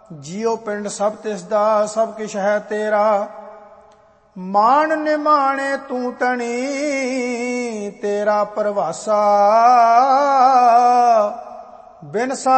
ਜਿਉ ਪਿੰਡ ਸਭ ਤਿਸ ਦਾ, ਸਭ ਕਿਛ ਹੈ ਤੇਰਾ। ਮਾਨ ਨਿਮਾਣੇ ਤੂੰ ਤਣੀ, ਤੇਰਾ ਪਰਵਾਸਾ। ਬਿਨ